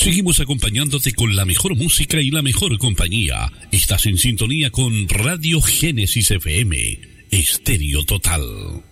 Seguimos acompañándote con la mejor música y la mejor compañía. Estás en sintonía con Radio Génesis FM, Estéreo Total.